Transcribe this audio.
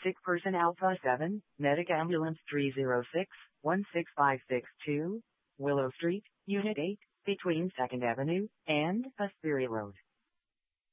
Sick person Alpha 7, Medic Ambulance 306-16562, Willow Street, Unit 8, between 2nd Avenue and Hesperia Road.